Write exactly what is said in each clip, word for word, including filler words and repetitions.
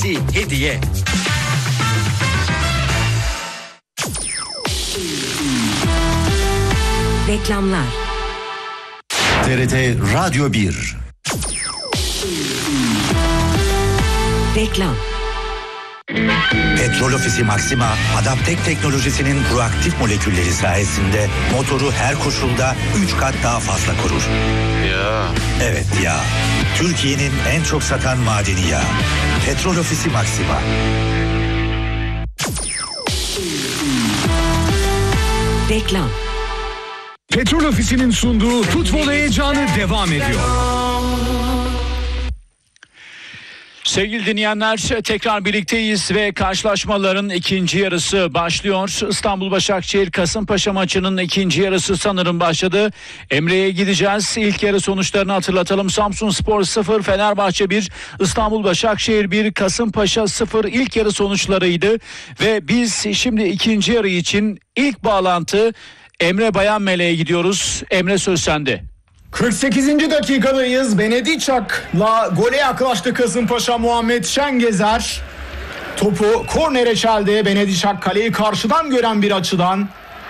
Hediye. Reklamlar. T R T Radyo bir. Reklam. Petrol Ofisi Maxima, Adaptek teknolojisinin proaktif molekülleri sayesinde motoru her koşulda üç kat daha fazla korur. Ya. Evet ya. Türkiye'nin en çok satan madeni yağı. Petrol Ofisi Maxima. Reklam. Petrol Ofisi'nin sunduğu futbol heyecanı devam ediyor. Sevgili dinleyenler, tekrar birlikteyiz ve karşılaşmaların ikinci yarısı başlıyor. İstanbul Başakşehir Kasımpaşa maçının ikinci yarısı sanırım başladı. Emre'ye gideceğiz. İlk yarı sonuçlarını hatırlatalım. Samsunspor sıfır, Fenerbahçe bir, İstanbul Başakşehir bir, Kasımpaşa sıfır ilk yarı sonuçlarıydı. Ve biz şimdi ikinci yarı için ilk bağlantı Emre Bayanmele'ye gidiyoruz. Emre, söz sende. kırk sekizinci dakikadayız. Benedikçak'la gole yaklaştı Kasımpaşa. Muhammed Şengezer topu kornere çeldi. Benedikçak kaleyi karşıdan gören bir açıdan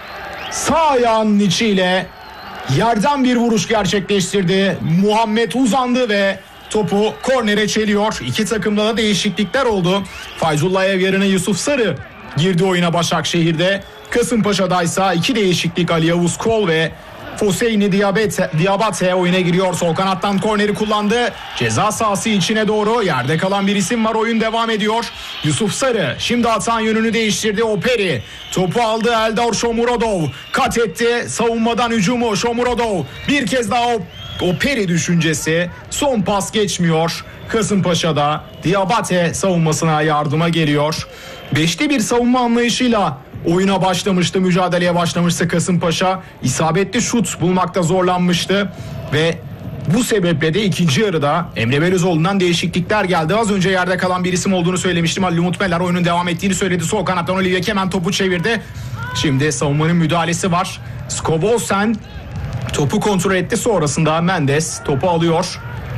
sağ ayağının içiyle yerden bir vuruş gerçekleştirdi. Muhammed uzandı ve topu kornere çeliyor. İki takımda da değişiklikler oldu. Fayzullah Ev yerine Yusuf Sarı girdi oyuna Başakşehir'de. Kasımpaşa'da ise iki değişiklik, Ali Yavuz Kol ve Hüseyin'i Diabate, Diabate oyuna giriyor. Sol kanattan korneri kullandı. Ceza sahası içine doğru yerde kalan bir isim var. Oyun devam ediyor. Yusuf Sarı şimdi atan yönünü değiştirdi. Operi topu aldı. Eldar Shomurodov kat etti. Savunmadan hücumu Shomurodov. Bir kez daha Operi düşüncesi. Son pas geçmiyor. Kasımpaşa'da Diabate savunmasına yardıma geliyor. Beşli bir savunma anlayışıyla oyuna başlamıştı, mücadeleye başlamıştı Kasımpaşa. İsabetli şut bulmakta zorlanmıştı ve bu sebeple de ikinci yarıda Emre Belözoğlu'ndan değişiklikler geldi. Az önce yerde kalan bir isim olduğunu söylemiştim. Ali Umut Meler oyunun devam ettiğini söyledi. Sol kanattan Olivier Kemen topu çevirdi. Şimdi savunmanın müdahalesi var. Skobolsen topu kontrol etti. Sonrasında Mendes topu alıyor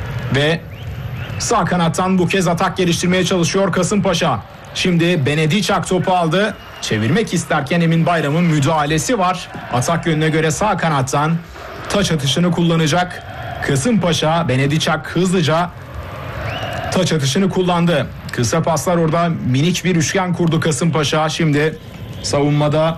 ve sağ kanattan bu kez atak geliştirmeye çalışıyor Kasımpaşa. Şimdi Benedikçak topu aldı. Çevirmek isterken Emin Bayram'ın müdahalesi var. Atak yönüne göre sağ kanattan taç atışını kullanacak Kasımpaşa. Benedikçak hızlıca taç atışını kullandı. Kısa paslar, orada minik bir üçgen kurdu Kasımpaşa. Şimdi savunmada